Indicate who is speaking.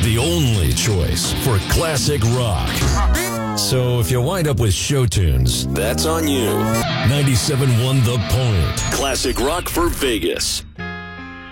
Speaker 1: the only choice for classic rock. So if you wind up with show tunes, that's on you. 97.1 The Point. Classic rock for Vegas.